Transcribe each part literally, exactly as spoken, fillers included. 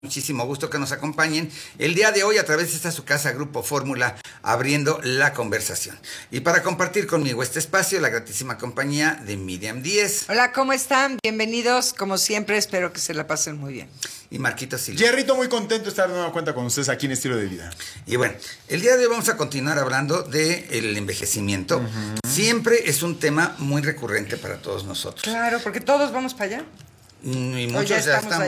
Muchísimo gusto que nos acompañen el día de hoy a través de esta su casa Grupo Fórmula, abriendo la conversación. Y para compartir conmigo este espacio, la gratísima compañía de Miriam Díez. Hola, ¿cómo están? Bienvenidos, como siempre, espero que se la pasen muy bien. Y Marquito Silva. Jerrito, muy contento de estar de nueva cuenta con ustedes aquí en Estilo de Vida. Y bueno, el día de hoy vamos a continuar hablando del envejecimiento. Uh-huh. Siempre es un tema muy recurrente para todos nosotros. Claro, porque todos vamos para allá. Y muchos ya, ya estamos.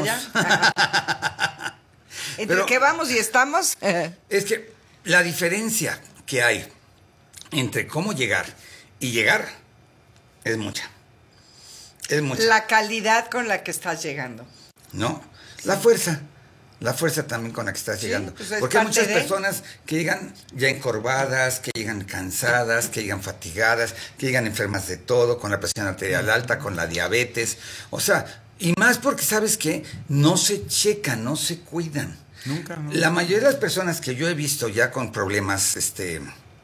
Allá. ¿Entre Pero, qué vamos y estamos? Es que la diferencia que hay entre cómo llegar y llegar es mucha. Es mucha. La calidad con la que estás llegando. No, la fuerza. La fuerza también con la que estás sí, llegando. Pues porque hay muchas de... personas que llegan ya encorvadas, que llegan cansadas, que llegan fatigadas, que llegan enfermas de todo, con la presión arterial alta, con la diabetes. O sea, y más porque, ¿sabes qué? No se checan, no se cuidan. Nunca, no. La mayoría de las personas que yo he visto ya con problemas este,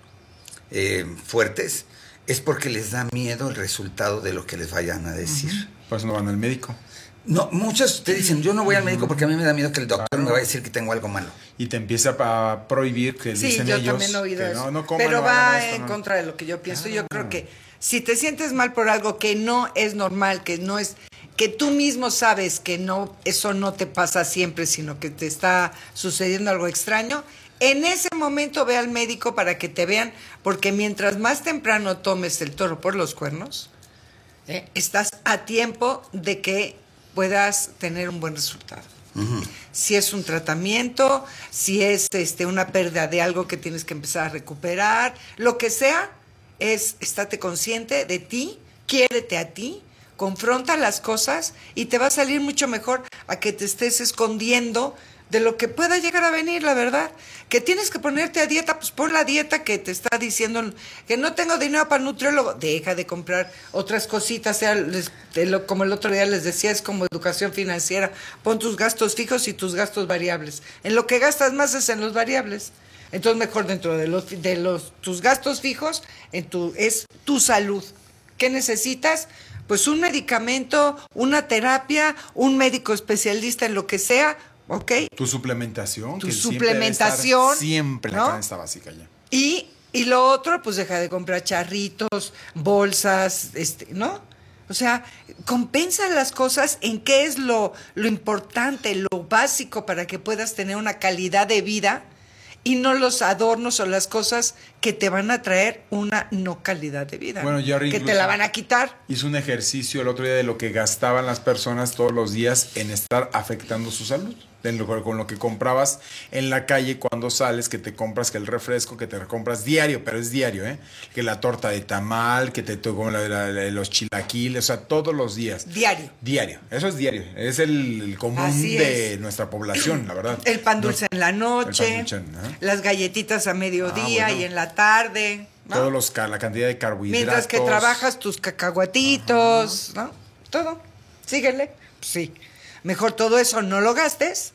eh, fuertes es porque les da miedo el resultado de lo que les vayan a decir. Uh-huh. Pues no van al médico. No, muchos te dicen, yo no voy al médico porque a mí me da miedo que el doctor claro. me vaya a decir que tengo algo malo. Y te empieza a prohibir que sí, dicen yo ellos también he oído que eso. No, no coman, Pero no va esto, en no. contra de lo que yo pienso. Claro. Yo creo que si te sientes mal por algo que no es normal, que no es, que tú mismo sabes que no, eso no te pasa siempre, sino que te está sucediendo algo extraño, en ese momento ve al médico para que te vean, porque mientras más temprano tomes el toro por los cuernos, ¿eh? estás a tiempo de que puedas tener un buen resultado. Uh-huh. Si es un tratamiento, si es este, una pérdida de algo que tienes que empezar a recuperar, lo que sea, es estate consciente de ti, quiérete a ti, confronta las cosas y te va a salir mucho mejor a que te estés escondiendo de lo que pueda llegar a venir, la verdad. Que tienes que ponerte a dieta, pues pon la dieta que te está diciendo que no tengo dinero para nutriólogo. Deja de comprar otras cositas, sea, les, lo, como el otro día les decía, es como educación financiera. Pon tus gastos fijos y tus gastos variables. En lo que gastas más es en los variables. Entonces mejor dentro de los de los tus gastos fijos en tu es tu salud. ¿Qué necesitas? Pues un medicamento, una terapia, un médico especialista en lo que sea. Okay. Tu suplementación. Tu que suplementación. Siempre, siempre ¿no? la canasta básica ya. Y, y lo otro, pues deja de comprar charritos, bolsas, este, ¿no? O sea, compensa las cosas en qué es lo, lo importante, lo básico para que puedas tener una calidad de vida y no los adornos o las cosas que te van a traer una no calidad de vida. Bueno, Jerry, que te la van a quitar. Hizo un ejercicio el otro día de lo que gastaban las personas todos los días en estar afectando su salud. De lo, con lo que comprabas en la calle cuando sales, que te compras que el refresco, que te compras diario, pero es diario, ¿eh? Que la torta de tamal, que te tocó la, la, la, los chilaquiles, o sea, todos los días. Diario. Diario, eso es diario, es el, el común Así de es. nuestra población, la verdad. El pan dulce no, en la noche, dulce, ¿eh? Las galletitas a mediodía ah, bueno. y en la tarde, ¿no? Todos los, la cantidad de carbohidratos. Mientras que trabajas tus cacahuatitos, Ajá. ¿no? Todo, síguele, sí. Mejor todo eso no lo gastes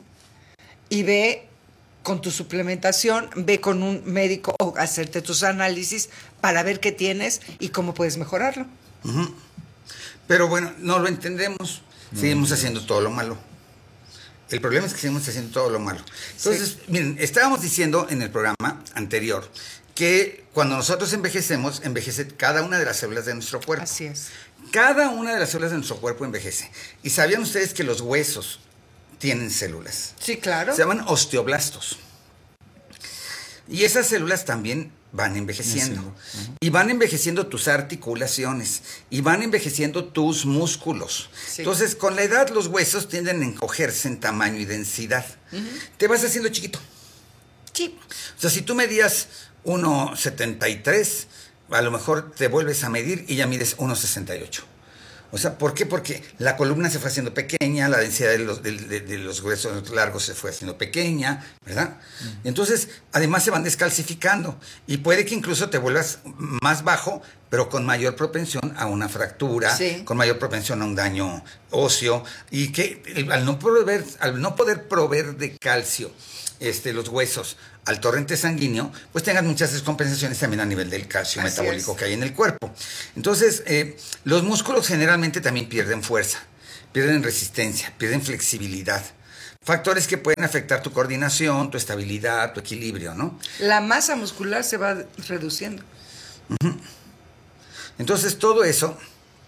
y ve con tu suplementación, ve con un médico o hacerte tus análisis para ver qué tienes y cómo puedes mejorarlo. Uh-huh. Pero bueno, no lo entendemos, no, seguimos no, haciendo todo lo malo. El problema es que seguimos haciendo todo lo malo. Entonces, sí. miren, estábamos diciendo en el programa anterior que cuando nosotros envejecemos, envejece cada una de las células de nuestro cuerpo. Así es. Cada una de las células de nuestro cuerpo envejece. ¿Y sabían ustedes que los huesos tienen células? Sí, claro. Se llaman osteoblastos. Y esas células también van envejeciendo. Sí, uh-huh. Y van envejeciendo tus articulaciones. Y van envejeciendo tus músculos. Sí. Entonces, con la edad, los huesos tienden a encogerse en tamaño y densidad. Uh-huh. Te vas haciendo chiquito. Sí. O sea, si tú medías uno setenta y tres, a lo mejor te vuelves a medir y ya mides uno sesenta y ocho. O sea, ¿por qué? Porque la columna se fue haciendo pequeña, la densidad de los, de, de, de los huesos largos se fue haciendo pequeña, ¿verdad? Uh-huh. Entonces, además se van descalcificando y puede que incluso te vuelvas más bajo, pero con mayor propensión a una fractura, sí. con mayor propensión a un daño óseo y que al no proveer, al no poder proveer de calcio este, los huesos al torrente sanguíneo, pues tengan muchas descompensaciones también a nivel del calcio Así metabólico es. que hay en el cuerpo. Entonces, eh, los músculos generalmente también pierden fuerza, pierden resistencia, pierden flexibilidad, factores que pueden afectar tu coordinación, tu estabilidad, tu equilibrio, ¿no? La masa muscular se va reduciendo. Uh-huh. Entonces, todo eso,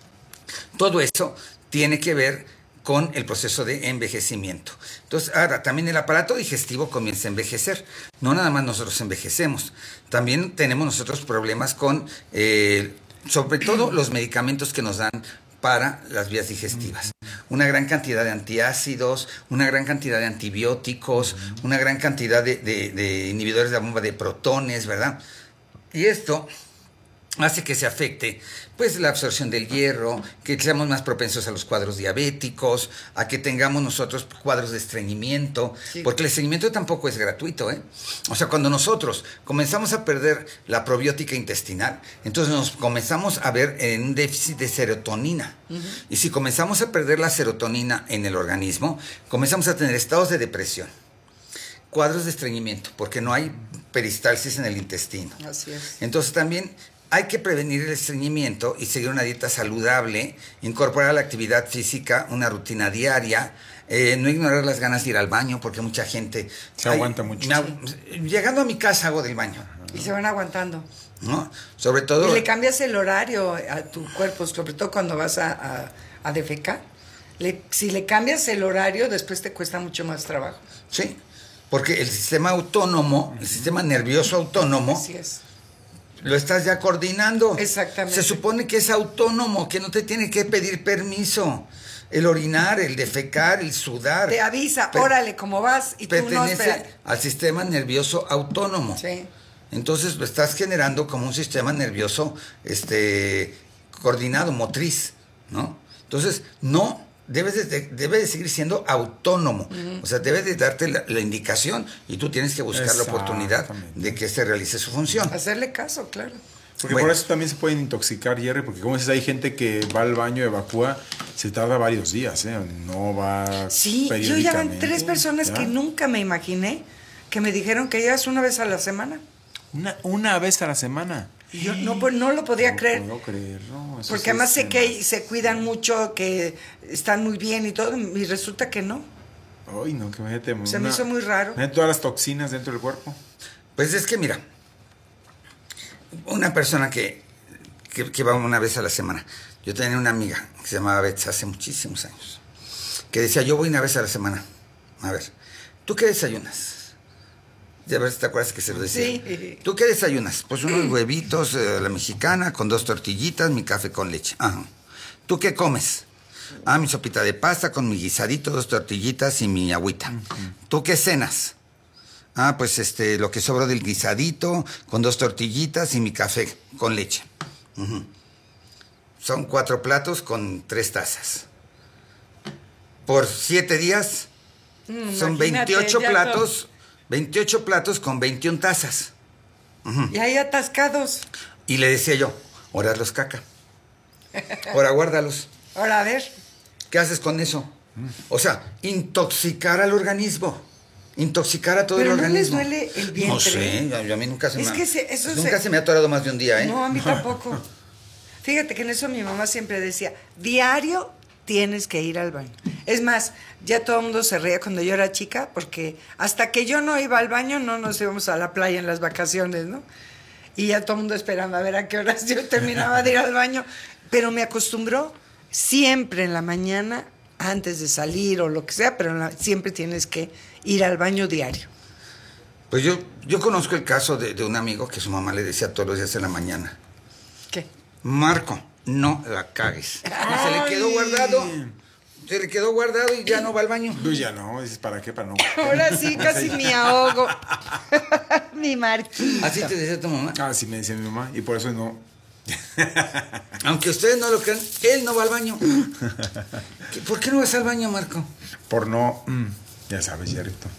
todo eso tiene que ver con el proceso de envejecimiento. Entonces, ahora, también el aparato digestivo comienza a envejecer. No nada más nosotros envejecemos, también tenemos nosotros problemas con, eh, sobre todo, los medicamentos que nos dan para las vías digestivas. Una gran cantidad de antiácidos, una gran cantidad de antibióticos, una gran cantidad de, de, de inhibidores de la bomba de protones, ¿verdad? Y esto hace que se afecte pues la absorción del hierro, que seamos más propensos a los cuadros diabéticos, a que tengamos nosotros cuadros de estreñimiento, sí. Porque el estreñimiento tampoco es gratuito, ¿eh? O sea, cuando nosotros comenzamos a perder la probiótica intestinal, entonces nos comenzamos a ver en un déficit de serotonina. Uh-huh. Y si comenzamos a perder la serotonina en el organismo, comenzamos a tener estados de depresión, cuadros de estreñimiento, porque no hay peristalsis en el intestino. Así es. Entonces también hay que prevenir el estreñimiento y seguir una dieta saludable, incorporar a la actividad física una rutina diaria, eh, no ignorar las ganas de ir al baño, porque mucha gente... Se ay, aguanta mucho. Me, llegando a mi casa hago del baño. Y se van aguantando. ¿No? Sobre todo... Y le cambias el horario a tu cuerpo, sobre todo cuando vas a, a, a defecar. Le, si le cambias el horario, después te cuesta mucho más trabajo. Sí, porque el sistema autónomo, el sistema nervioso autónomo... Así es. Lo estás ya coordinando. Exactamente. Se supone que es autónomo, que no te tiene que pedir permiso. El orinar, el defecar, el sudar. Te avisa, per- órale, ¿cómo vas? Y tú no, pertenece espérate. al sistema nervioso autónomo. Sí. Entonces lo estás generando como un sistema nervioso este, coordinado, motriz, ¿no? Entonces, no, debes de, debe de seguir siendo autónomo. Uh-huh. O sea, debes de darte la, la indicación y tú tienes que buscar la oportunidad de que se realice su función. Hacerle caso, claro. Porque bueno. por eso también se pueden intoxicar, Jerry, porque como dices, hay gente que va al baño, evacúa, se tarda varios días, ¿eh? No va Sí, yo ya van tres personas ¿ya? que nunca me imaginé que me dijeron que llegas una vez a la semana. Una, una vez a la semana. Y yo no, pues, no lo podía no creer. puedo creer, no, eso porque sí además es sé tema. que se cuidan mucho, que están muy bien y todo, y resulta que no. Ay, no, que imagínate. Se una, me hizo muy raro. Imagínate todas las toxinas dentro del cuerpo. Pues es que mira, una persona que, que, que va una vez a la semana. Yo tenía una amiga que se llamaba Betsy hace muchísimos años, que decía, yo voy una vez a la semana. A ver, ¿tú qué desayunas? Ya ver si te acuerdas que se lo decía. Sí. ¿Tú qué desayunas? Pues unos huevitos a eh, la mexicana con dos tortillitas, mi café con leche. Ajá. ¿Tú qué comes? Ah, mi sopita de pasta con mi guisadito, dos tortillitas y mi agüita. Uh-huh. ¿Tú qué cenas? Ah, pues este, lo que sobró del guisadito con dos tortillitas y mi café con leche. Uh-huh. Son cuatro platos con tres tazas. Por siete días Mm, son veintiocho ya platos, todo. veintiocho platos con veintiuna tazas. Uh-huh. Y ahí atascados. Y le decía yo, ahora los caca. Ahora guárdalos. Ahora, a ver. ¿Qué haces con eso? O sea, intoxicar al organismo. Intoxicar a todo Pero el no organismo. les duele el vientre. No sé, a, a mí nunca se Es me ha, que se- eso nunca se- se me ha atorado más de un día, ¿eh? No, a mí tampoco. Fíjate que en eso mi mamá siempre decía, diario tienes que ir al baño. Es más, ya todo el mundo se reía cuando yo era chica, porque hasta que yo no iba al baño no nos íbamos a la playa en las vacaciones, ¿no? Y ya todo el mundo esperando a ver a qué horas yo terminaba de ir al baño. Pero me acostumbró siempre en la mañana, antes de salir o lo que sea, pero en la- siempre tienes que ir al baño diario. Pues yo, yo conozco el caso de, de un amigo que su mamá le decía todos los días en la mañana, ¿Qué? Marco, no la cagues. Y se le quedó guardado, se le quedó guardado y ya no va al baño. Tú ya no, dices, ¿para qué? Para no. Ahora sí, casi me ahogo. Mi Marquita. Así te decía tu mamá. Ah, sí me decía mi mamá, y por eso no. Aunque ustedes no lo crean, él no va al baño. ¿Qué- ¿Por qué no vas al baño, Marco? Por no. mm, ya sabes, Yarito.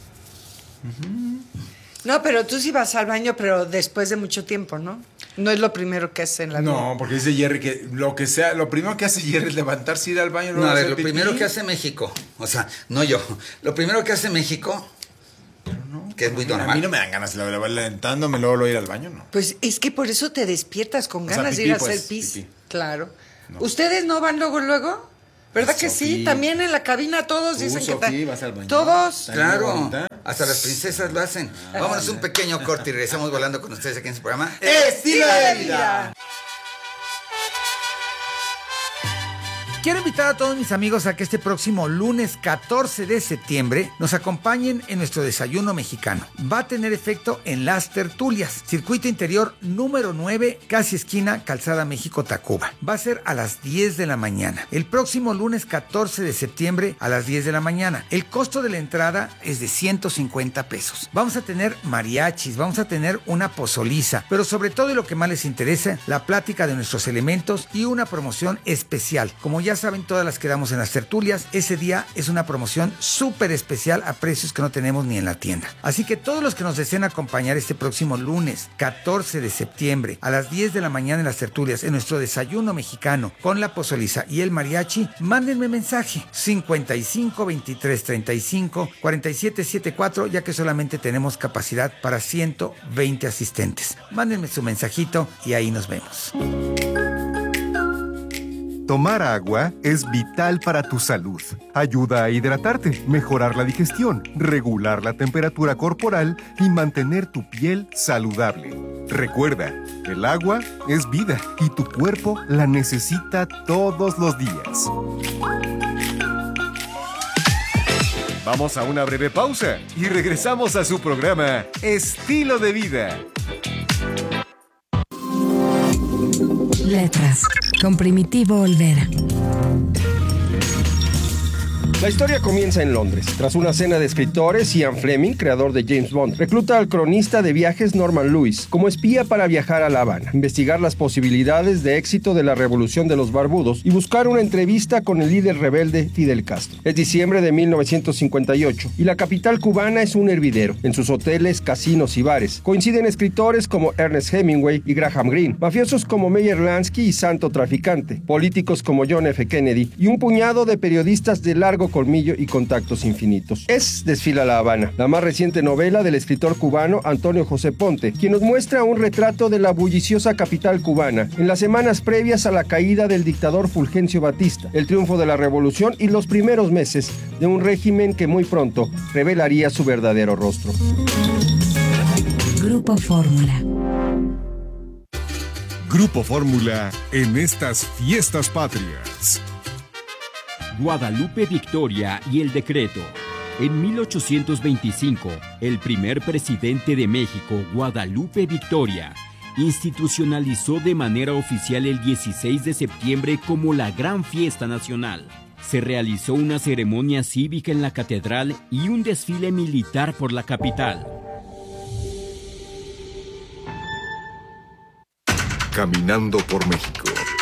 No, pero tú sí vas al baño, pero después de mucho tiempo, ¿no? No es lo primero que haces en la vida. No, porque dice Jerry que lo que sea, lo primero que hace Jerry es levantarse, ir al baño. No, luego a ver, hacer lo pipí. primero que hace México, o sea, no yo, lo primero que hace México, que es muy A mí normal. no me dan ganas de la verdad, levantándome, luego lo ir al baño, ¿no? Pues es que por eso te despiertas con O sea, ganas pipí, de ir a pues, hacer pis. pipí. Claro. No. ¿Ustedes no van luego, luego? ¿Verdad que Sofía. sí? También en la cabina todos Tú, dicen Sofía, que... ta- vas al baño. Todos. Está Claro, bonita. hasta las princesas lo hacen. Vámonos un pequeño corte y regresamos volando con ustedes aquí en su programa. Estilo de vida. Quiero invitar a todos mis amigos a que este próximo lunes catorce de septiembre nos acompañen en nuestro desayuno mexicano. Va a tener efecto en Las Tertulias, circuito interior número nueve, casi esquina Calzada México-Tacuba. Va a ser a las diez de la mañana. El próximo lunes catorce de septiembre a las diez de la mañana. El costo de la entrada es de ciento cincuenta pesos. Vamos a tener mariachis, vamos a tener una pozoliza, pero sobre todo y lo que más les interesa, la plática de nuestros elementos y una promoción especial. Como ya saben, todas las que damos en Las Tertulias, ese día es una promoción súper especial a precios que no tenemos ni en la tienda. Así que todos los que nos deseen acompañar este próximo lunes catorce de septiembre a las diez de la mañana en Las Tertulias, en nuestro desayuno mexicano con la pozoliza y el mariachi, mándenme mensaje cincuenta y cinco veintitrés treinta y cinco cuarenta y siete setenta y cuatro, ya que solamente tenemos capacidad para ciento veinte asistentes. Mándenme su mensajito y ahí nos vemos. Tomar agua es vital para tu salud. Ayuda a hidratarte, mejorar la digestión, regular la temperatura corporal y mantener tu piel saludable. Recuerda, el agua es vida y tu cuerpo la necesita todos los días. Vamos a una breve pausa y regresamos a su programa Estilo de Vida. Letras, con Primitivo Olvera. La historia comienza en Londres. Tras una cena de escritores, Ian Fleming, creador de James Bond, recluta al cronista de viajes Norman Lewis como espía para viajar a La Habana, investigar las posibilidades de éxito de la revolución de los barbudos y buscar una entrevista con el líder rebelde Fidel Castro. Es diciembre de mil novecientos cincuenta y ocho y la capital cubana es un hervidero. En sus hoteles, casinos y bares coinciden escritores como Ernest Hemingway y Graham Greene, mafiosos como Meyer Lansky y Santo Traficante, políticos como John F. Kennedy y un puñado de periodistas de largo colmillo y contactos infinitos. Es Desfila La Habana, la más reciente novela del escritor cubano Antonio José Ponte, quien nos muestra un retrato de la bulliciosa capital cubana en las semanas previas a la caída del dictador Fulgencio Batista, el triunfo de la revolución y los primeros meses de un régimen que muy pronto revelaría su verdadero rostro. Grupo Fórmula. Grupo Fórmula en estas fiestas patrias. Guadalupe Victoria y el decreto. En mil ochocientos veinticinco, el primer presidente de México, Guadalupe Victoria, institucionalizó de manera oficial el dieciséis de septiembre como la Gran Fiesta Nacional. Se realizó una ceremonia cívica en la catedral y un desfile militar por la capital. Caminando por México.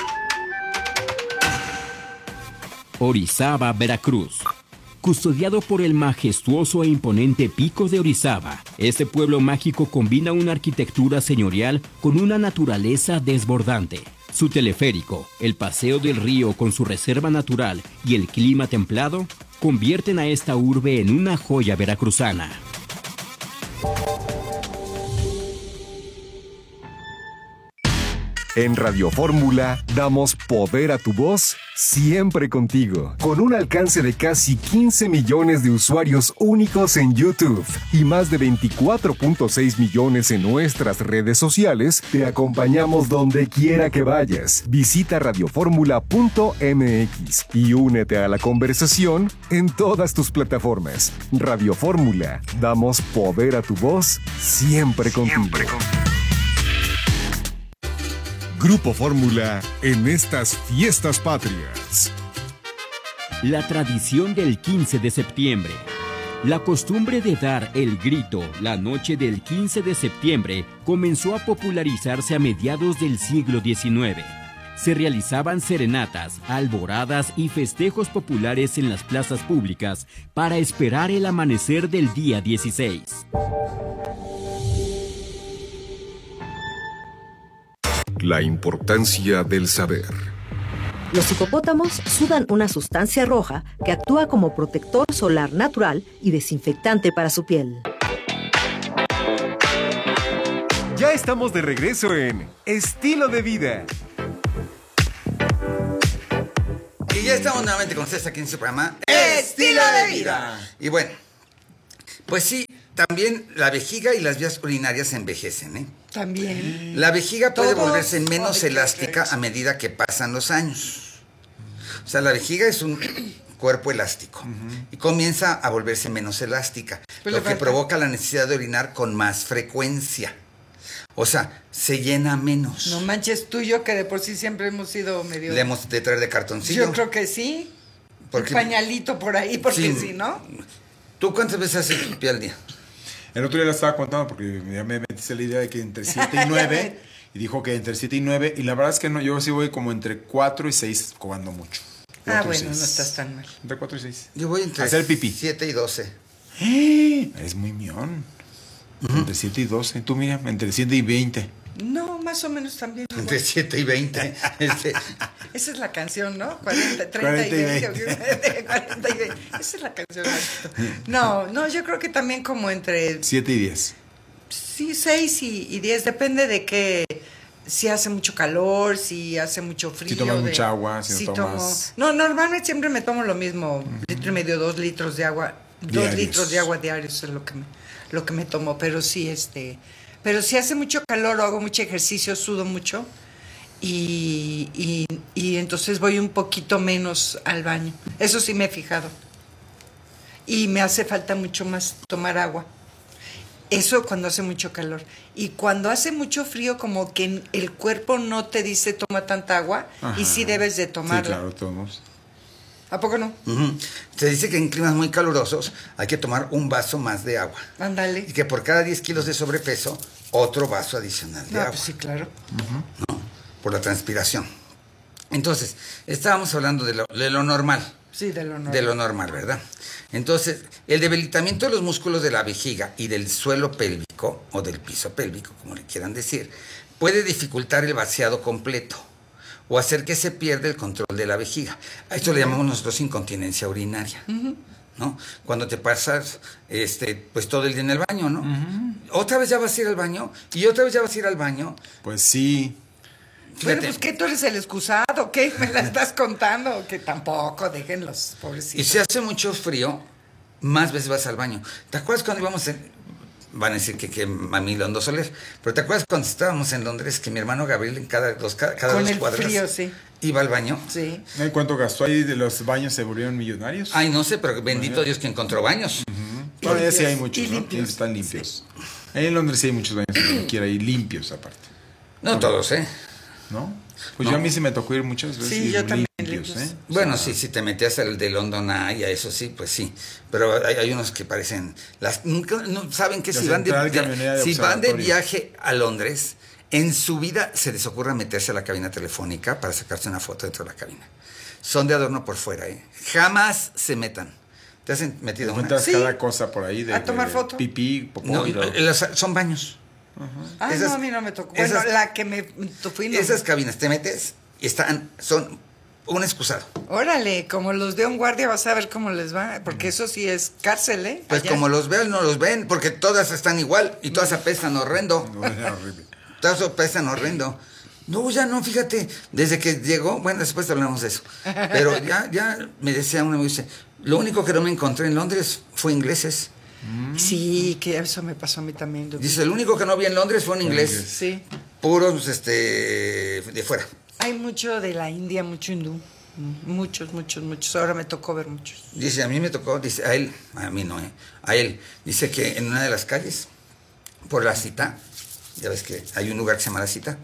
Orizaba, Veracruz. Custodiado por el majestuoso e imponente Pico de Orizaba, este pueblo mágico combina una arquitectura señorial con una naturaleza desbordante. Su teleférico, el paseo del río con su reserva natural y el clima templado convierten a esta urbe en una joya veracruzana. En Radio Fórmula damos poder a tu voz siempre contigo. Con un alcance de casi quince millones de usuarios únicos en YouTube y más de veinticuatro punto seis millones en nuestras redes sociales, te acompañamos donde quiera que vayas. Visita radioformula punto m x y únete a la conversación en todas tus plataformas. Radio Fórmula, damos poder a tu voz siempre contigo. Siempre contigo. Grupo Fórmula en estas fiestas patrias. La tradición del quince de septiembre. La costumbre de dar el grito la noche del quince de septiembre comenzó a popularizarse a mediados del siglo diecinueve. Se realizaban serenatas, alboradas y festejos populares en las plazas públicas para esperar el amanecer del día dieciséis. La importancia del saber. Los hipopótamos sudan una sustancia roja que actúa como protector solar natural y desinfectante para su piel. Ya estamos de regreso en Estilo de Vida. ya estamos nuevamente con ustedes aquí en su programa Estilo de Vida. Y bueno, pues sí, también la vejiga y las vías urinarias se envejecen, ¿eh? También. La vejiga puede Todos. volverse menos Ay, qué elástica arrecho. a medida que pasan los años. O sea, la vejiga es un cuerpo elástico y comienza a volverse menos elástica, Pues lo le que falta. provoca la necesidad de orinar con más frecuencia. O sea, se llena menos. No manches, tú y yo que de por sí siempre hemos sido medio... Le hemos de traer de cartoncillo. Yo creo que sí. Porque- Un pañalito por ahí, porque Sí. si no... ¿Tú cuántas veces haces pipí al día? El otro día la estaba contando porque ya me metiste la idea de que entre siete y nueve. Y dijo que entre siete y nueve. Y la verdad es que no, yo sí voy como entre cuatro y seis, cuando mucho. Ah, cuatro y bueno, no seis. estás tan mal. Entre cuatro y seis. Yo voy entre Hacer pipí. siete y doce. Es muy mión. Entre siete y doce. Tú, mira, entre siete y veinte. No, más o menos también. Entre siete y veinte. Este, Esa es la canción, ¿no? cuarenta, treinta cuarenta y y veinte. cuarenta y veinte. Esa es la canción. No, no, yo creo que también como entre siete y diez. sí, seis y, y diez, depende de que si hace mucho calor, si hace mucho frío. Si tomas de- mucha agua, si no tomas- No, normalmente siempre me tomo lo mismo, litro y medio, dos litros de agua, dos Diarios. litros de agua diarios es lo que me, lo que me tomo, pero sí, este, pero si hace mucho calor o hago mucho ejercicio, sudo mucho y, y, y entonces voy un poquito menos al baño. Eso sí me he fijado. Y me hace falta mucho más tomar agua. Eso cuando hace mucho calor. Y cuando hace mucho frío, como que el cuerpo no te dice toma tanta agua y sí debes de tomarla. Sí, claro, tomamos. ¿A poco no? ujú. Se dice que en climas muy calurosos hay que tomar un vaso más de agua. Ándale. Y que por cada diez kilos de sobrepeso, otro vaso adicional de Ah, agua. pues sí, claro. Por la transpiración. Entonces, estábamos hablando de lo, de lo normal. Sí, de lo normal. De lo normal, ¿verdad? Entonces, el debilitamiento de los músculos de la vejiga y del suelo pélvico, o del piso pélvico, como le quieran decir, puede dificultar el vaciado completo o hacer que se pierda el control de la vejiga. A esto le llamamos nosotros incontinencia urinaria, ¿no? Cuando te pasas este, pues todo el día en el baño, ¿no? Otra vez ya vas a ir al baño y otra vez ya vas a ir al baño. Pues sí. Bueno, Fíjate. pues que tú eres el excusado, ¿qué? ¿Me la estás contando? Que tampoco, déjenlos, pobrecitos. Y si hace mucho frío, más veces vas al baño. ¿Te acuerdas cuando íbamos en... Van a decir que, que Mamilondo Soler, pero ¿te acuerdas cuando estábamos en Londres que mi hermano Gabriel en cada dos, cada, cada Con dos el cuadras frío, sí. iba al baño? Sí. ¿En cuánto gastó ahí de los baños? ¿Se volvieron millonarios? Ay, no sé, pero bendito Dios que encontró baños. Todavía sí limpios, hay muchos, y ¿no? limpios. Están limpios. Ahí en Londres sí hay muchos baños como quiera y limpios aparte. No todos, ¿eh? ¿No? Pues No. yo a mí sí me tocó ir muchas veces Sí, y yo también, limpios, limpios. ¿eh? Bueno, sí, si te metías al de London Eye, a eso sí, pues sí. Pero hay, hay unos que parecen... las nunca no saben que La si van de, central de- camionera de si van de observatorio. viaje a Londres, en su vida se les ocurra meterse a la cabina telefónica para sacarse una foto dentro de la cabina. Son de adorno por fuera, ¿eh? Jamás se metan. ¿Te has metido una? Encuentras Sí. cada cosa por ahí de, A tomar de foto. pipí, popó No, y todo. eh, las- son baños. Ah, Esas- no, a mí no me tocó. Bueno, esas- la que me tú fui no. Esas cabinas te metes y están, son un excusado. Órale, como los de un guardia vas a ver cómo les va, porque eso sí es cárcel, ¿eh? Pues Allá. como los vean, no los ven, porque todas están igual y todas apestan horrendo. No, era horrible. Todas apestan horrendo. No, ya no, fíjate, desde que llegó, bueno, después hablamos de eso, pero ya, ya me decía uno, me dice, lo único que no me encontré en Londres fue ingleses. Sí, que eso me pasó a mí también. Dudu. Dice, el único que no vi en Londres fue un inglés, Sí. puros, este, de fuera. Hay mucho de la India, mucho hindú. Muchos, muchos, muchos. Ahora me tocó ver muchos. Dice, a mí me tocó, dice, a él, a mí no, ¿eh? A él, dice que en una de las calles, por la Cita, ya ves que hay un lugar que se llama La Cita,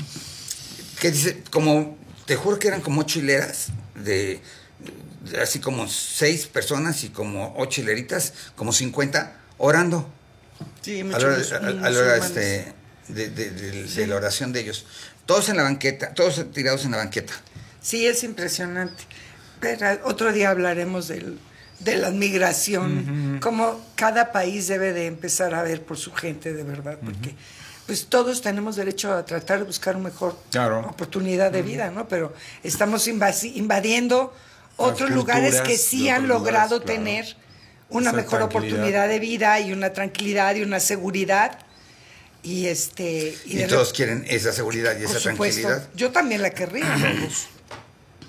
que dice, como, te juro que eran como ocho hileras, de, de así como seis personas y como ocho hileritas, como cincuenta, orando. Sí, A muchos. la hora, mus- a- a la hora, musulmanes. este, de, de- de- Sí. de la oración de ellos. Todos en la banqueta, todos tirados en la banqueta. Sí, es impresionante. Pero otro día hablaremos del, de la migración, cómo cada país debe de empezar a ver por su gente de verdad, porque pues todos tenemos derecho a tratar de buscar una mejor Claro. oportunidad de vida, ¿no? Pero estamos invasi- invadiendo Las otros lugares que culturas sí de han otros logrado lugares, claro. tener una Esa mejor tranquilidad. oportunidad de vida y una tranquilidad y una seguridad. Y este Y, de todos rep- quieren esa seguridad y por esa supuesto, tranquilidad. yo también la querría. Pues.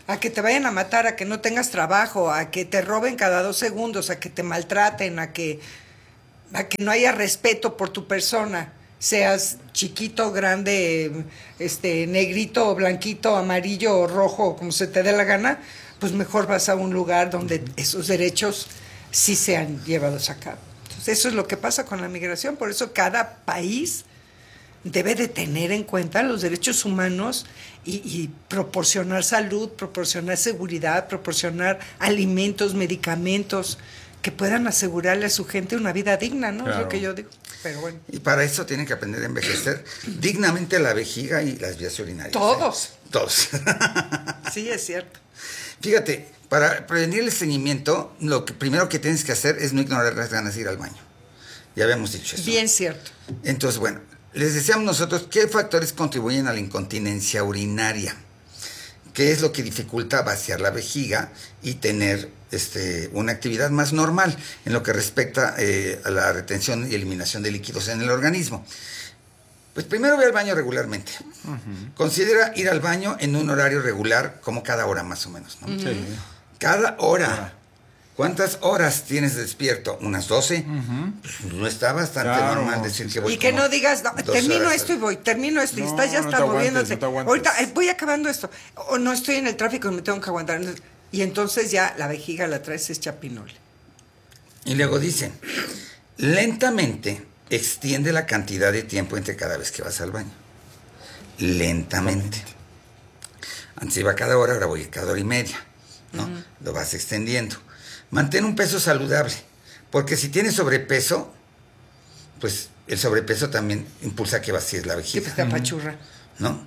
a que te vayan a matar, a que no tengas trabajo, a que te roben cada dos segundos, a que te maltraten, a que, a que no haya respeto por tu persona, seas chiquito, grande, este, negrito, blanquito, amarillo o rojo, como se te dé la gana, pues mejor vas a un lugar donde esos derechos sí sean llevados a cabo. Entonces, eso es lo que pasa con la migración, por eso cada país debe de tener en cuenta los derechos humanos y, y proporcionar salud, proporcionar seguridad, proporcionar alimentos, medicamentos que puedan asegurarle a su gente una vida digna, ¿no? Claro. Es lo que yo digo. Pero bueno. Y para eso tienen que aprender a envejecer dignamente la vejiga y las vías urinarias. Todos. ¿eh? Todos. Sí, es cierto. Fíjate, para prevenir el estreñimiento, lo que primero que tienes que hacer es no ignorar las ganas de ir al baño. Ya habíamos dicho eso. Bien cierto. Entonces, bueno, les decíamos nosotros qué factores contribuyen a la incontinencia urinaria, qué es lo que dificulta vaciar la vejiga y tener este, una actividad más normal en lo que respecta eh, a la retención y eliminación de líquidos en el organismo. Pues primero ve al baño regularmente. Uh-huh. Considera ir al baño en un horario regular, como cada hora más o menos, ¿no? Sí. Cada hora. ¿Cuántas horas tienes despierto? ¿Unas doce? Uh-huh. Pues no está bastante claro, normal decir que voy. Y que no digas, no, termino horas. esto y voy, termino esto y No, estás ya no está te aguantes, moviéndote. no te aguantes. Ahorita eh, voy acabando esto. O no estoy en el tráfico y me tengo que aguantar. Y entonces ya la vejiga la traes es chapinole. Y luego dicen, lentamente extiende la cantidad de tiempo entre cada vez que vas al baño. Lentamente. Antes iba cada hora, ahora voy cada hora y media, ¿no? Uh-huh. Lo vas extendiendo. Mantén un peso saludable, porque si tienes sobrepeso, pues el sobrepeso también impulsa que vacíes la vejiga. Que te apachurra. ¿No?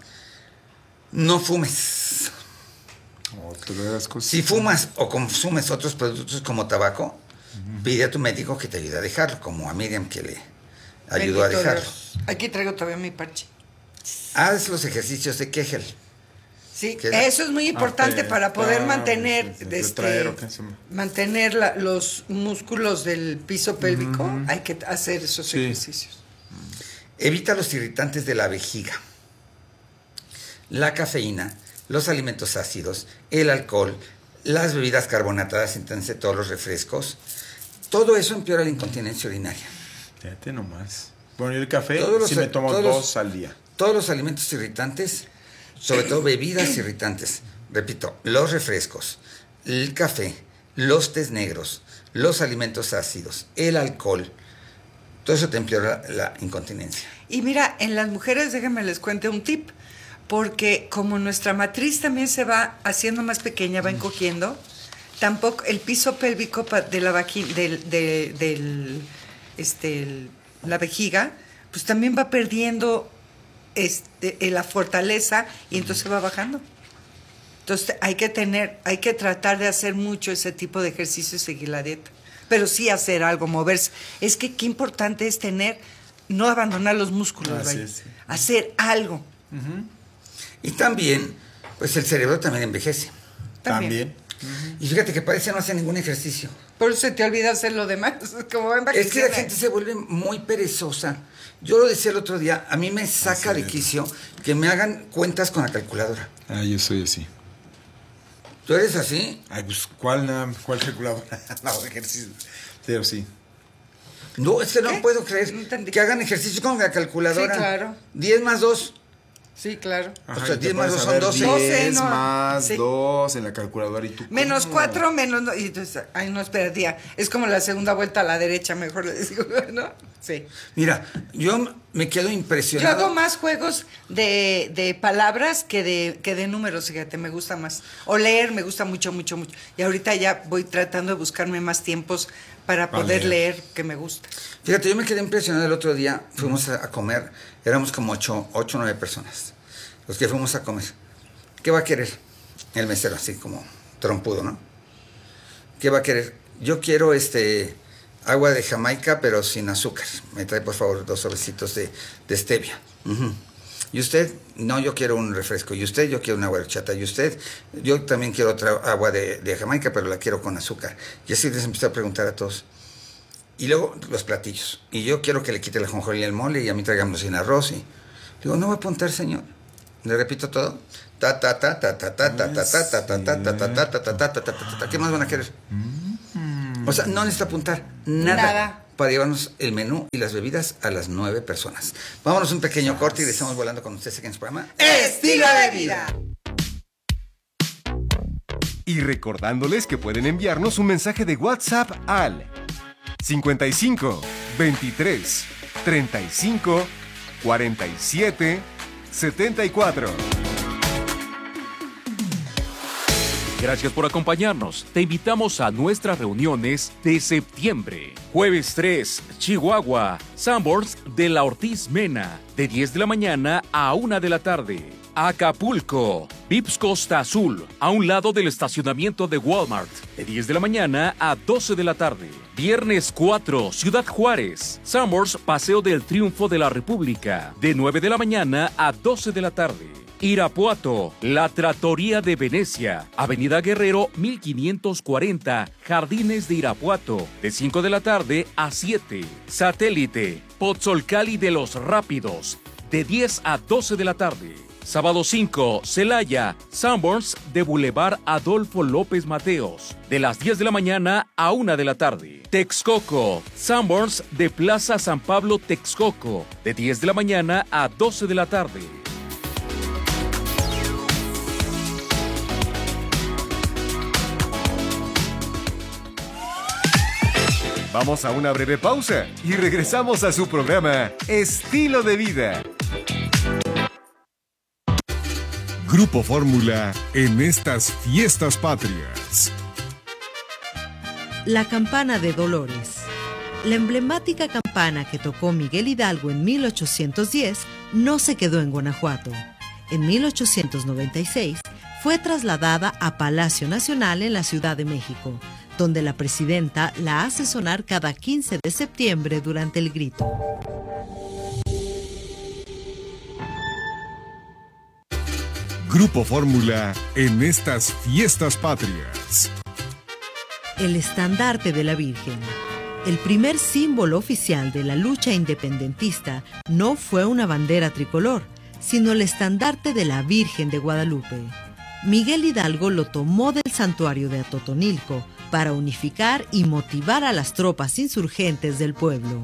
No fumes. Oh, si fumas o consumes otros productos como tabaco, uh-huh. pide a tu médico que te ayude a dejarlo, como a Miriam que le ayudó Bendito a dejarlo. Dios. Aquí traigo todavía mi parche. Haz los ejercicios de Kegel. Sí, eso es muy importante ah, para poder ah, mantener sí, sí, este, traer, mantener la, los músculos del piso pélvico. Uh-huh. Hay que hacer esos sí. ejercicios. Evita los irritantes de la vejiga, la cafeína, los alimentos ácidos, el alcohol, las bebidas carbonatadas, entonces todos los refrescos. Todo eso empeora la incontinencia urinaria. Fíjate nomás. Bueno, y el café, si me tomo dos los, al día. Todos los alimentos irritantes, sobre todo bebidas irritantes, repito, los refrescos, el café, los tés negros, los alimentos ácidos, el alcohol, todo eso te empeora la, la incontinencia. Y mira, en las mujeres, déjenme les cuente un tip, porque como nuestra matriz también se va haciendo más pequeña, va encogiendo, tampoco el piso pélvico de la vagina, del, del, del, este, el, la vejiga, pues también va perdiendo Este, la fortaleza y entonces va bajando. Entonces hay que tener, hay que tratar de hacer mucho ese tipo de ejercicio y seguir la dieta. Pero sí hacer algo, moverse. Es que qué importante es tener, no abandonar los músculos, ah, sí, sí. hacer algo. Uh-huh. Y también, pues el cerebro también envejece. También. ¿También? Uh-huh. Y fíjate que parece no hacer ningún ejercicio. Por eso se te olvida hacer lo demás. Como es que la gente se vuelve muy perezosa. Yo lo decía el otro día, a mí me saca de quicio que me hagan cuentas con la calculadora. Ah, yo soy así. ¿Tú eres así? Ay, pues, ¿cuál, cuál calculadora? No, ejercicio. Pero sí. No, es que no ¿Qué? puedo creer no que hagan ejercicio con la calculadora. Sí, claro. diez más dos. Sí, claro. Ajá, o sea, diez más dos son doce. diez no. más sí. dos en la calculadora y tú. Menos cuatro, menos. No, y entonces, ay, no, espera, es como la segunda vuelta a la derecha, mejor le digo, ¿no? Sí. Mira, yo me quedo impresionado. Yo hago más juegos de, de palabras que de, que de números, fíjate, me gusta más. O leer me gusta mucho, mucho, mucho. Y ahorita ya voy tratando de buscarme más tiempos para poder vale. leer, que me gusta. Fíjate, yo me quedé impresionado el otro día, fuimos a, a comer, éramos como ocho, ocho o nueve personas, los que fuimos a comer. ¿Qué va a querer? El mesero, así como trompudo, ¿no? ¿Qué va a querer? Yo quiero este agua de Jamaica, pero sin azúcar. Me trae, por favor, dos sobrecitos de, de stevia. Uh-huh. ¿Y usted? No, yo quiero un refresco. ¿Y usted? Yo quiero una agua de horchata. ¿Y usted? Yo también quiero otra agua de, de Jamaica, pero la quiero con azúcar. Y así les empecé a preguntar a todos. Y luego los platillos. Y yo quiero que le quite la jonjolí y el mole y a mí tráigame sin arroz. Y digo, no va a apuntar, señor. ¿Le repito todo? Ta ta ta ta ta ta ta ta ta ta ta ta ta ta ta ta ta ta ta ta. ¿Qué más van a querer? O sea, no necesita apuntar nada, Nada. para llevarnos el menú y las bebidas a las nueve personas. Vámonos un pequeño corte y regresamos volando con ustedes aquí en su programa Estilo de vida. Y recordándoles que pueden enviarnos un mensaje de WhatsApp al cincuenta y cinco, veintitrés, treinta y cinco, cuarenta y siete, setenta y cuatro. Gracias por acompañarnos. Te invitamos a nuestras reuniones de septiembre. Jueves tres, Chihuahua, Sanborns de la Ortiz Mena, de diez de la mañana a una de la tarde. Acapulco, Vips Costa Azul, a un lado del estacionamiento de Walmart, de diez de la mañana a doce de la tarde. Viernes cuatro, Ciudad Juárez, Sanborns Paseo del Triunfo de la República, de nueve de la mañana a doce de la tarde. Irapuato, La Trattoria de Venecia, Avenida Guerrero mil quinientos cuarenta, Jardines de Irapuato, de cinco de la tarde a siete. Satélite, Pozzolcali de los Rápidos, de diez a doce de la tarde. Sábado cinco, Celaya, Sanborns de Boulevard Adolfo López Mateos, de las diez de la mañana a una de la tarde. Texcoco, Sanborns de Plaza San Pablo Texcoco, de diez de la mañana a doce de la tarde. Vamos a una breve pausa y regresamos a su programa Estilo de Vida. Grupo Fórmula en estas fiestas patrias. La campana de Dolores. La emblemática campana que tocó Miguel Hidalgo en mil ochocientos diez no se quedó en Guanajuato. En mil ochocientos noventa y seis fue trasladada a Palacio Nacional en la Ciudad de México, donde la presidenta la hace sonar cada quince de septiembre durante el grito. Grupo Fórmula en estas fiestas patrias. El estandarte de la Virgen. El primer símbolo oficial de la lucha independentista no fue una bandera tricolor, sino el estandarte de la Virgen de Guadalupe. Miguel Hidalgo lo tomó del santuario de Atotonilco para unificar y motivar a las tropas insurgentes del pueblo.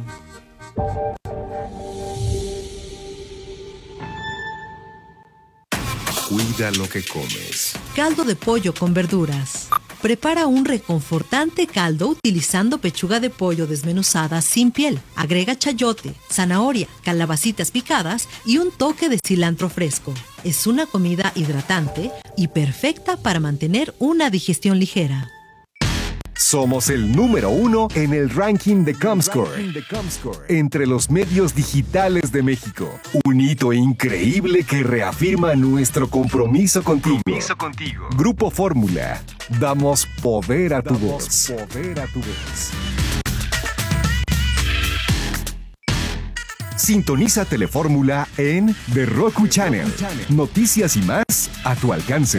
Cuida lo que comes. Caldo de pollo con verduras. Prepara un reconfortante caldo utilizando pechuga de pollo desmenuzada sin piel. Agrega chayote, zanahoria, calabacitas picadas y un toque de cilantro fresco. Es una comida hidratante y perfecta para mantener una digestión ligera. Somos el número uno en el ranking de Comscore, entre los medios digitales de México. Un hito increíble que reafirma nuestro compromiso contigo. Compromiso contigo. Grupo Fórmula. Damos poder a tu voz. Poder a tu voz. Sintoniza Telefórmula en The Roku Channel. Noticias y más a tu alcance.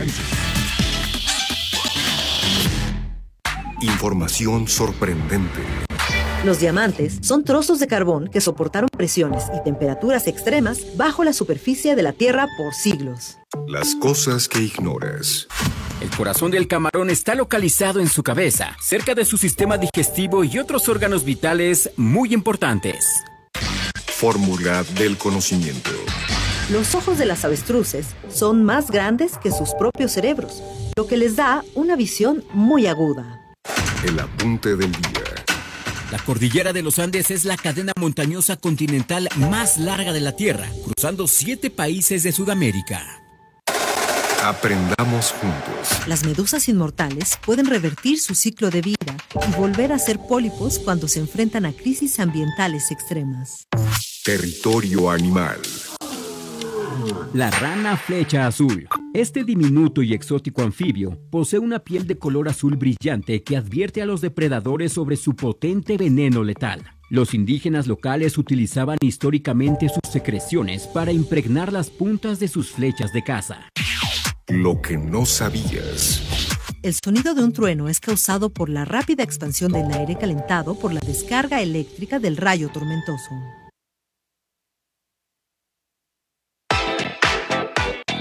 Información sorprendente. Los diamantes son trozos de carbón que soportaron presiones y temperaturas extremas bajo la superficie de la Tierra por siglos. Las cosas que ignoras. El corazón del camarón está localizado en su cabeza, cerca de su sistema digestivo y otros órganos vitales muy importantes. Fórmula del conocimiento. Los ojos de las avestruces son más grandes que sus propios cerebros, lo que les da una visión muy aguda. El apunte del día. La cordillera de los Andes es la cadena montañosa continental más larga de la Tierra, cruzando siete países de Sudamérica. Aprendamos juntos. Las medusas inmortales pueden revertir su ciclo de vida y volver a ser pólipos cuando se enfrentan a crisis ambientales extremas. Territorio animal. La rana flecha azul. Este diminuto y exótico anfibio posee una piel de color azul brillante que advierte a los depredadores sobre su potente veneno letal. Los indígenas locales utilizaban históricamente sus secreciones para impregnar las puntas de sus flechas de caza. Lo que no sabías. El sonido de un trueno es causado por la rápida expansión del aire calentado por la descarga eléctrica del rayo tormentoso.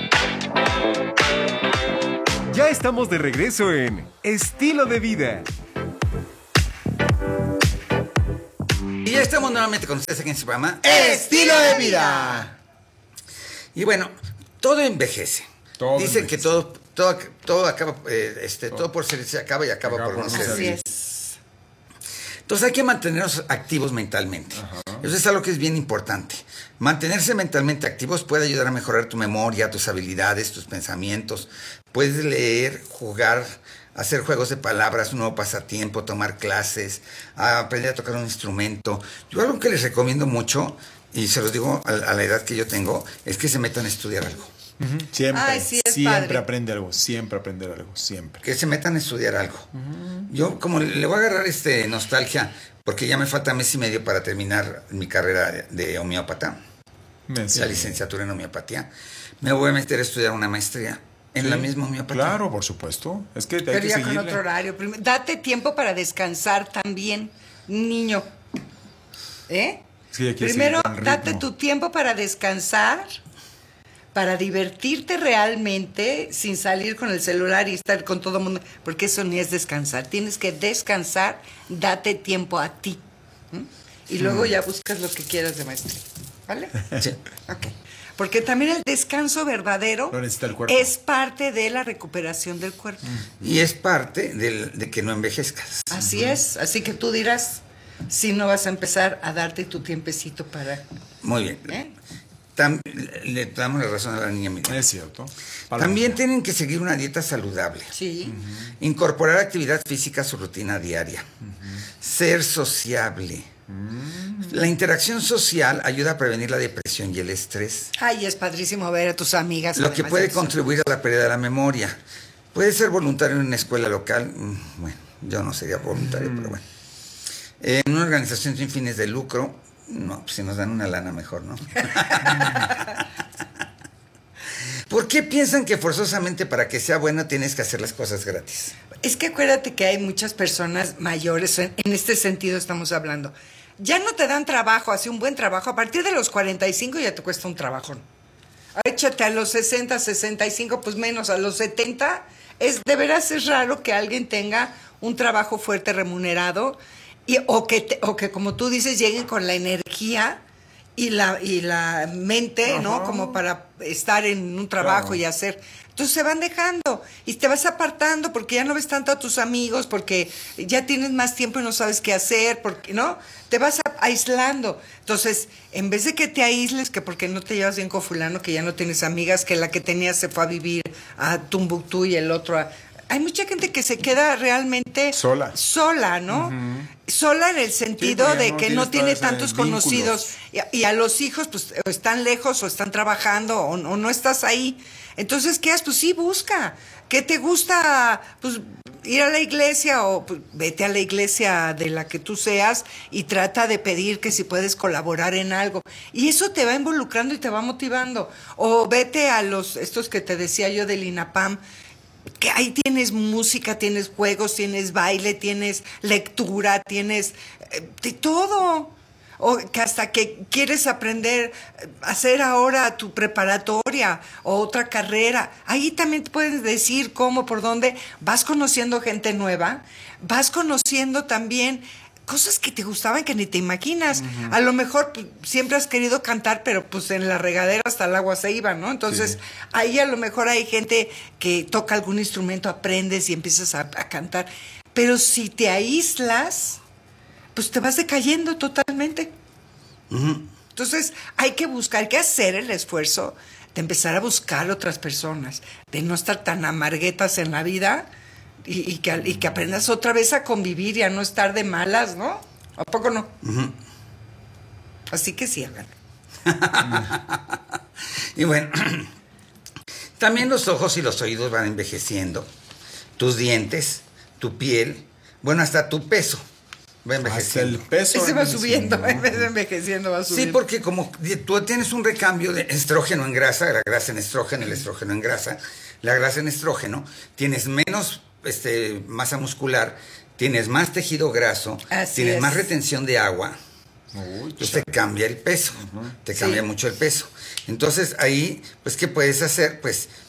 Ya estamos de regreso en Estilo de Vida. Y ya estamos nuevamente con ustedes aquí en su programa Estilo de Vida. Y bueno, todo envejece. Todo Dicen envejece. que todo, todo, todo acaba, eh, este, todo. todo por ser se acaba y acaba, Acaba por por no no ser. Así es. Entonces hay que mantenernos activos mentalmente. Eso es algo que es bien importante. Mantenerse mentalmente activos puede ayudar a mejorar tu memoria, tus habilidades, tus pensamientos. Puedes leer, jugar, hacer juegos de palabras, un nuevo pasatiempo, tomar clases, aprender a tocar un instrumento. Yo algo que les recomiendo mucho, y se los digo a, a la edad que yo tengo, es que se metan a estudiar algo. Uh-huh. Siempre, Ay, sí, es siempre padre. aprende algo, siempre aprender algo, siempre. Que se metan a estudiar algo. Uh-huh. Yo como le voy a agarrar este nostalgia, porque ya me falta mes y medio para terminar mi carrera de, de homeópata, Sí. la licenciatura en homeopatía, me voy a meter a estudiar una maestría en Sí, la misma homeopatía. Claro, por supuesto. Es que hay Pero que ya seguirle. con otro horario. Prim- Date tiempo para descansar también, niño. ¿Eh? Es que ya quieres Primero, seguir el date ritmo. tu tiempo para descansar, para divertirte realmente, sin salir con el celular y estar con todo el mundo, porque eso ni es descansar. Tienes que descansar, date tiempo a ti. ¿Mm? Y luego ya buscas lo que quieras de maestría. ¿Vale? Sí. Ok. Porque también el descanso verdadero Lo necesita el cuerpo. es parte de la recuperación del cuerpo. Y es parte del- de que no envejezcas. Así es. Así que tú dirás si no vas a empezar a darte tu tiempecito para... Muy bien. ¿eh? Tam- le damos la razón a la niña Miriam. Es cierto. También tienen que seguir una dieta saludable. Sí. Incorporar actividad física a su rutina diaria. Ser sociable. La interacción social ayuda a prevenir la depresión y el estrés, Ay, es padrísimo ver a tus amigas. lo que además puede de eso. contribuir a la pérdida de la memoria. Puede ser voluntario en una escuela local. Mm, Bueno, yo no sería voluntario, pero bueno. En una organización sin fines de lucro. No, pues si nos dan una lana mejor, ¿no? ¿Por qué piensan que forzosamente para que sea bueno tienes que hacer las cosas gratis? Es que acuérdate que hay muchas personas mayores, en, en este sentido estamos hablando. Ya no te dan trabajo, así un buen trabajo. A partir de los cuarenta y cinco ya te cuesta un trabajón. Échate a los sesenta, sesenta y cinco, pues menos a los setenta. Es, de veras es raro que alguien tenga un trabajo fuerte remunerado y, o, que te- o que, como tú dices, lleguen con la energía y la, y la mente, ¿no? Como para estar en un trabajo Claro. y hacer. Entonces se van dejando y te vas apartando porque ya no ves tanto a tus amigos, porque ya tienes más tiempo y no sabes qué hacer, porque, ¿no? Te vas a- aislando. Entonces, en vez de que te aísles, que porque no te llevas bien con fulano, que ya no tienes amigas, que la que tenías se fue a vivir a Tumbuctú y el otro a... Hay mucha gente que se queda realmente Sola. sola, ¿no? Sola en el sentido porque ya de no que tienes no tiene todos esos tantos vínculos. conocidos y a, y a los hijos pues o están lejos o están trabajando o, o no estás ahí. Entonces, ¿qué haces? Pues sí, busca. ¿Qué te gusta? Pues ir a la iglesia o pues, vete a la iglesia de la que tú seas y trata de pedir que si puedes colaborar en algo. Y eso te va involucrando y te va motivando. O vete a los, estos que te decía yo del INAPAM, que ahí tienes música, tienes juegos, tienes baile, tienes lectura, tienes eh, de todo. O que hasta que quieres aprender a hacer ahora tu preparatoria o otra carrera. Ahí también te puedes decir cómo, por dónde. Vas conociendo gente nueva, vas conociendo también cosas que te gustaban que ni te imaginas. Uh-huh. A lo mejor pues, siempre has querido cantar, pero pues en la regadera hasta el agua se iba, ¿no? Entonces, sí. Ahí a lo mejor hay gente que toca algún instrumento, aprendes y empiezas a, a cantar. Pero si te aíslas, pues te vas decayendo totalmente. Uh-huh. Entonces, hay que buscar, hay que hacer el esfuerzo de empezar a buscar otras personas, de no estar tan amarguetas en la vida. Y, y, que, y que aprendas otra vez a convivir y a no estar de malas, ¿no? ¿A poco no? Uh-huh. Así que sí, hagan. Y bueno, también los ojos y los oídos van envejeciendo. Tus dientes, tu piel, bueno, hasta tu peso va envejeciendo. Hasta el peso. Ese va subiendo, en vez de envejeciendo va subiendo. Sí, porque como tú tienes un recambio de estrógeno en grasa, la grasa en estrógeno, el estrógeno en grasa, la grasa en estrógeno, tienes menos... Este, masa muscular, tienes más tejido graso, Así tienes es. más retención de agua, Uy, entonces te cambia el peso, uh-huh. te cambia sí. mucho el peso. Entonces ahí, pues, ¿qué puedes hacer? Pues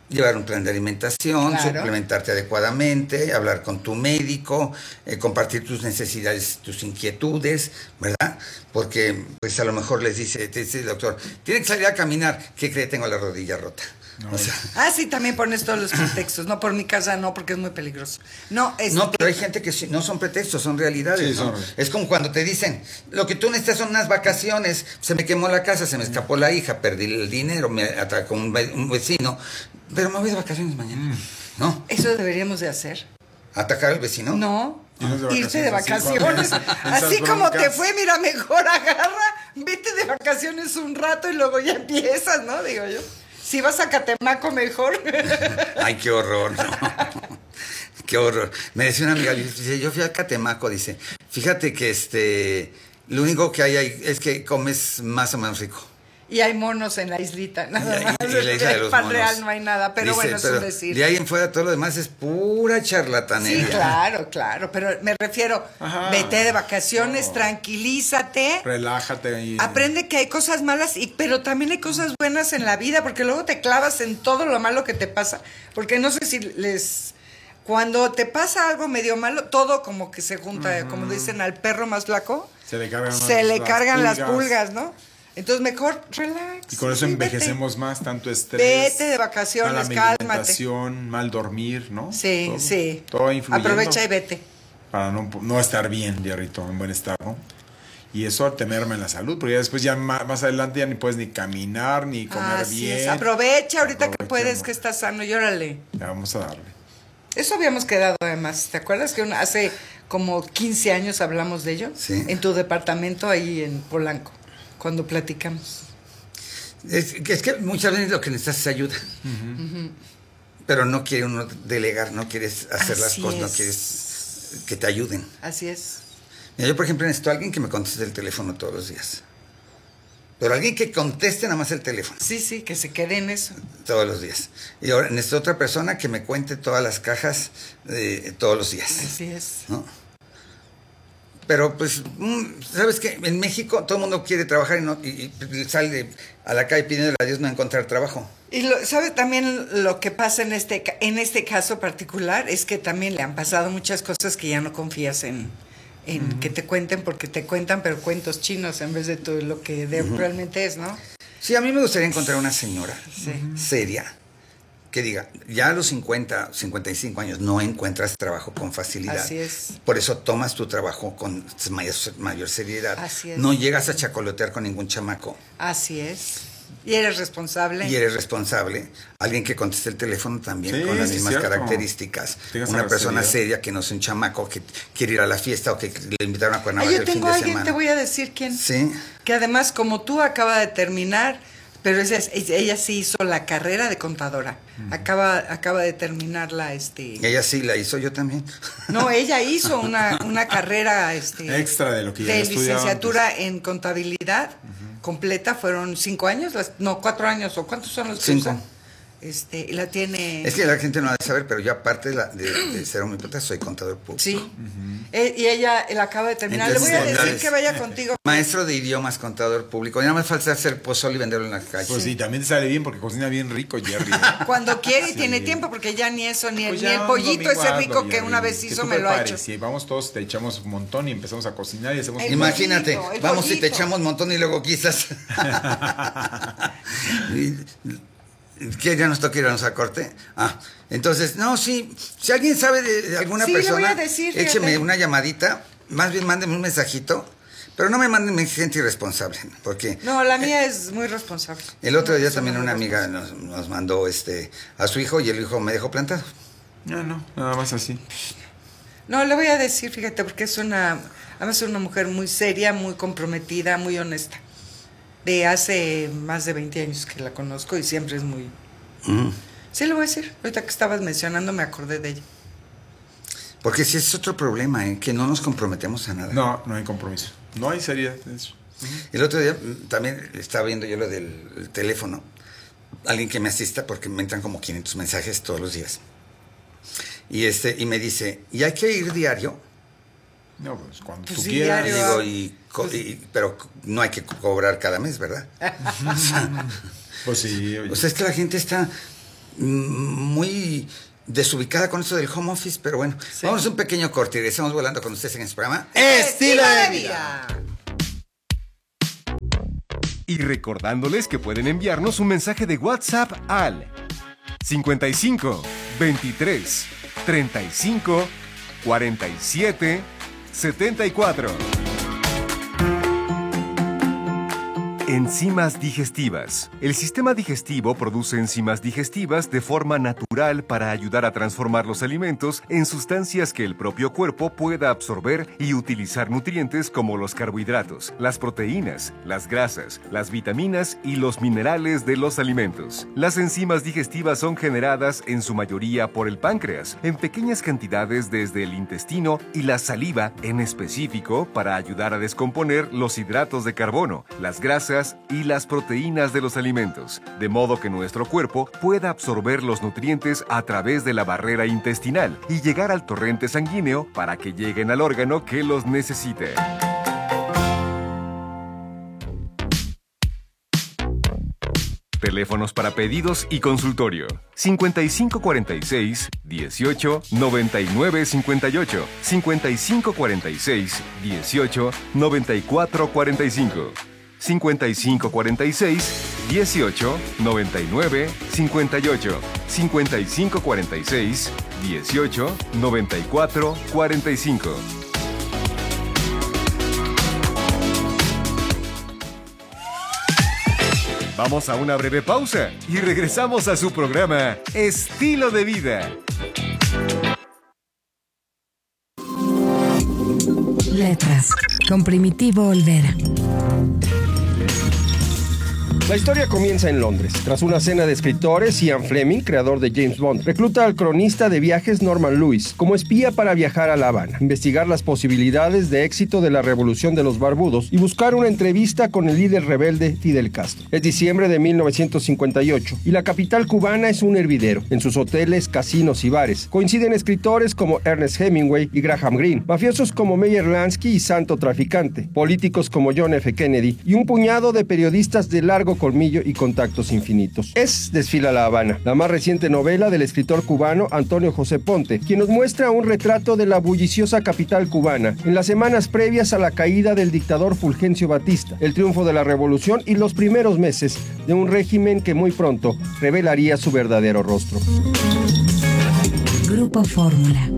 llevar un plan de alimentación, Claro. suplementarte adecuadamente, hablar con tu médico, eh, compartir tus necesidades, tus inquietudes, ¿verdad? Porque pues a lo mejor les dice, te dice el doctor, tiene que salir a caminar, ¿qué cree? Tengo la rodilla rota. No, o sea, Ah, sí, también pones todos los pretextos. No, por mi casa no, porque es muy peligroso. No, es no, pero hay gente que sí- no son pretextos, son realidades. Sí, ¿no? son- Es como cuando te dicen, lo que tú necesitas son unas vacaciones, se me quemó la casa, se me escapó la hija, perdí el dinero, me atacó un, ve- un vecino, pero me voy de vacaciones mañana. ¿No? Eso deberíamos de hacer. ¿Atacar al vecino? No, Irnos de irte de vacaciones, vacaciones. así, cuando- Así esas como te broncas. fue, mira, mejor agarra, vete de vacaciones un rato y luego ya empiezas, ¿no? Digo yo. Si vas a Catemaco, mejor. Ay, qué horror, no. Qué horror. Me decía una amiga, dice, yo fui a Catemaco, dice, fíjate que este, lo único que hay ahí es que comes más o menos rico. Y hay monos en la islita, nada Y- más. y- y la isla de los Pan monos. real no hay nada, pero Dice, bueno, es pero un decir. de ahí en fuera todo lo demás es pura charlatanería. Sí, claro, claro, pero me refiero, Ajá. vete de vacaciones, tranquilízate, Relájate y... aprende que hay cosas malas, y pero también hay cosas buenas en la vida, porque luego te clavas en todo lo malo que te pasa, porque no sé si les... Cuando te pasa algo medio malo, todo como que se junta, como dicen al perro más flaco, Se le cargan, se le las cargan las pulgas. pulgas, ¿no? Entonces mejor relax. Y con eso sí, envejecemos más, tanto estrés. Vete de vacaciones, mala cálmate. alimentación, mal dormir, ¿no? Sí, Todo- sí. Todo influyendo. Aprovecha y vete. Para no, no estar bien, diarrito, en buen estado. Y eso te merma en la salud, porque ya después ya ma- más adelante ya ni puedes ni caminar, ni comer Así bien. es. Aprovecha ahorita que Aprovechemos. puedes, que estás sano, y órale. Ya vamos a darle. Eso habíamos quedado además. ¿Te acuerdas que una- hace como quince años hablamos de ello? Sí. En tu departamento ahí en Polanco, cuando platicamos. Es, que- es que muchas veces lo que necesitas es ayuda. Pero no quiere uno delegar, no quieres hacer las Así cosas, no es. quieres que te ayuden. Así es. Mira, yo, por ejemplo, necesito a alguien que me conteste el teléfono todos los días. Pero alguien que conteste nada más el teléfono Sí, sí, que se quede en eso. todos los días. Y ahora necesito otra persona que me cuente todas las cajas eh, todos los días. Así es. ¿No? Pero pues, mm, ¿sabes qué? En México todo el mundo quiere trabajar y, no, y, y sale a la calle pidiendo a Dios no encontrar trabajo. Y lo, ¿sabe también lo que pasa en este, ca- en este caso particular? Es que también le han pasado muchas cosas que ya no confías en, en que te cuenten, porque te cuentan, pero cuentos chinos en vez de todo lo que de- realmente es, ¿no? Sí, a mí me gustaría encontrar una señora Sí. seria que diga, ya a los cincuenta, cincuenta y cinco años no encuentras trabajo con facilidad. Así es. Por eso tomas tu trabajo con mayor, mayor seriedad. Así es. No llegas a chacolotear con ningún chamaco. Así es. Y eres responsable. Y eres responsable. Alguien que conteste el teléfono también Sí, con las sí, mismas cierto. características. Tengas Una la persona seriedad. seria que no es un chamaco que quiere ir a la fiesta o que le invitaron a Ah, Cuernavaca yo el fin tengo de a alguien, semana. te voy a decir quién. Sí. Que además, como tú, acaba de terminar, pero ella, ella sí hizo la carrera de contadora. Acaba, acaba de terminar la, este... Ella sí la hizo, yo también. No, ella hizo una, una carrera este, Extra de lo que ya de había estudiado licenciatura en contabilidad completa. Fueron cinco años, las- no, cuatro años, o cuántos son los que Cinco. usan? Este, y la tiene... Es que la gente no ha de saber, pero yo aparte de, la- de, de ser homópata soy contador público. Sí. Eh, y ella la acaba de terminar. Entonces, Le voy a decir bondades. que vaya contigo. Maestro de idiomas, contador público. Y nada más falta hacer pozole y venderlo en la calle. Pues sí, también te sale bien porque cocina bien rico, Jerry. ¿eh? Cuando quiere y Sí. tiene tiempo, porque ya ni eso, ni el, Pues ni ya el un pollito domingo ese hazlo, rico que Jerry. una vez Que hizo tú me lo ha prepares. hecho. Si vamos todos, te echamos un montón y empezamos a cocinar y hacemos... El Imagínate, pollito, el vamos y te pollito. echamos un montón y luego quizás. ¿Qué ya nos toca irnos a corte? Ah, entonces, no, sí, si alguien sabe de, de alguna Sí, le persona, voy a decir, fíjate. écheme una llamadita, más bien mándenme un mensajito, pero no me manden gente irresponsable, porque No, la mía es muy responsable. el otro día Una también persona una muy amiga nos, nos mandó este a su hijo y el hijo me dejó plantado. No, no, nada más así. No, le voy a decir, fíjate, porque es una, además es una mujer muy seria, muy comprometida, muy honesta. De hace más de veinte años que la conozco y siempre es muy... Mm. Sí, le voy a decir. Ahorita que estabas mencionando me acordé de ella. Porque si es otro problema, ¿eh? Que no nos comprometemos a nada. No, no hay compromiso. No hay seriedad en eso. El otro día mm, también estaba viendo yo lo del el teléfono. Alguien que me asista porque me entran como quinientos mensajes todos los días. Y este y me dice, ¿y hay que ir diario? No, pues cuando Pues tú sí, quieras. Y diario. digo, y, co- y- pero no hay que co- cobrar cada mes, ¿verdad? Pues sí, oye. O sea, es que la gente está muy desubicada con eso del home office, pero bueno, sí. Vamos a un pequeño corte y regresamos volando con ustedes en este programa Estilo de Vida. Y recordándoles que pueden enviarnos un mensaje de WhatsApp al cincuenta y cinco, veintitrés, treinta y cinco, cuarenta y siete, setenta y cuatro. Enzimas digestivas. El sistema digestivo produce enzimas digestivas de forma natural para ayudar a transformar los alimentos en sustancias que el propio cuerpo pueda absorber y utilizar nutrientes como los carbohidratos, las proteínas, las grasas, las vitaminas y los minerales de los alimentos. Las enzimas digestivas son generadas en su mayoría por el páncreas, en pequeñas cantidades desde el intestino y la saliva en específico para ayudar a descomponer los hidratos de carbono, las grasas y las proteínas de los alimentos, de modo que nuestro cuerpo pueda absorber los nutrientes a través de la barrera intestinal y llegar al torrente sanguíneo para que lleguen al órgano que los necesite. Teléfonos para pedidos y consultorio: cincuenta y cinco cuarenta y seis, dieciocho, noventa y nueve cincuenta y ocho, cincuenta y cinco cuarenta y seis, dieciocho, noventa y cuatro cuarenta y cinco, cincuenta y cinco cuarenta y seis, dieciocho, noventa y nueve cincuenta y ocho, cincuenta y cinco cuarenta y seis, dieciocho, noventa y cuatro cuarenta y cinco. Vamos a una breve pausa y regresamos a su programa Estilo de Vida. Letras con Primitivo Olvera. La historia comienza en Londres. Tras una cena de escritores, Ian Fleming, creador de James Bond, recluta al cronista de viajes Norman Lewis como espía para viajar a La Habana, investigar las posibilidades de éxito de la revolución de los barbudos y buscar una entrevista con el líder rebelde Fidel Castro. Es diciembre de mil novecientos cincuenta y ocho y la capital cubana es un hervidero. En sus hoteles, casinos y bares coinciden escritores como Ernest Hemingway y Graham Greene, mafiosos como Meyer Lansky y Santo Traficante, políticos como John F. Kennedy y un puñado de periodistas de largo colmillo y contactos infinitos. Es Desfila La Habana, la más reciente novela del escritor cubano Antonio José Ponte, quien nos muestra un retrato de la bulliciosa capital cubana en las semanas previas a la caída del dictador Fulgencio Batista, el triunfo de la revolución y los primeros meses de un régimen que muy pronto revelaría su verdadero rostro. Grupo Fórmula.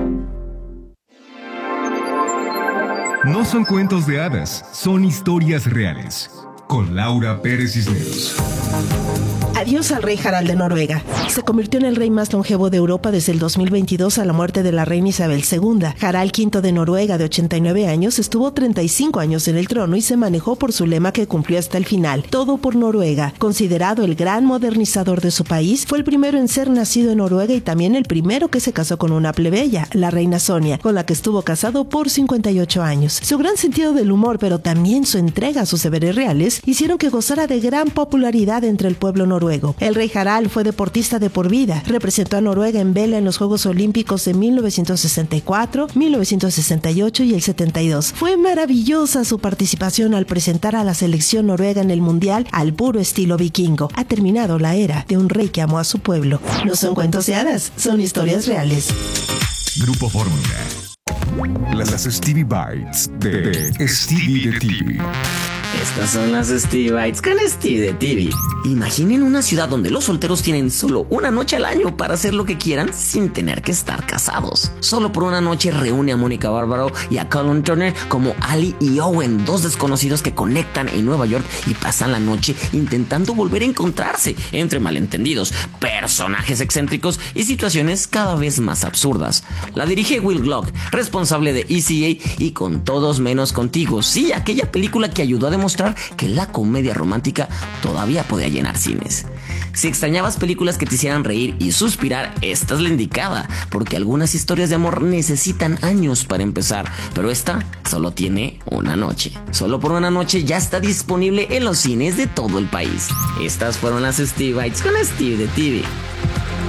No son cuentos de hadas, son historias reales. Con Laura Pérez Cisneros. Adiós al rey Harald de Noruega. Se convirtió en el rey más longevo de Europa desde el dos mil veintidós a la muerte de la reina Isabel segunda. Harald quinto de Noruega, de ochenta y nueve años, estuvo treinta y cinco años en el trono y se manejó por su lema que cumplió hasta el final: todo por Noruega. Considerado el gran modernizador de su país, fue el primero en ser nacido en Noruega y también el primero que se casó con una plebeya, la reina Sonia, con la que estuvo casado por cincuenta y ocho años. Su gran sentido del humor, pero también su entrega a sus deberes reales, hicieron que gozara de gran popularidad entre el pueblo noruego. El rey Harald fue deportista de por vida. Representó a Noruega en vela en los Juegos Olímpicos de mil novecientos sesenta y cuatro, mil novecientos sesenta y ocho y el setenta y dos. Fue maravillosa su participación al presentar a la selección noruega en el Mundial al puro estilo vikingo. Ha terminado la era de un rey que amó a su pueblo. No son cuentos de hadas, son historias reales. Grupo Fórmula. Las Stevie Bites de, de Stevie de T V. Estas son las Stevie Bites con Stevie de T V. Imaginen una ciudad donde los solteros tienen solo una noche al año para hacer lo que quieran sin tener que estar casados. Solo por una noche reúne a Mónica Bárbaro y a Colin Turner como Ali y Owen, dos desconocidos que conectan en Nueva York y pasan la noche intentando volver a encontrarse entre malentendidos, personajes excéntricos y situaciones cada vez más absurdas. La dirige Will Glock, responsable de E C A y Con Todos Menos Contigo. Sí, aquella película que ayudó a demostrar que la comedia romántica todavía podía llenar cines. Si extrañabas películas que te hicieran reír y suspirar, esta es la indicada, porque algunas historias de amor necesitan años para empezar, pero esta solo tiene una noche. Solo por una noche ya está disponible en los cines de todo el país. Estas fueron las Stevie Bites con Steve de T V.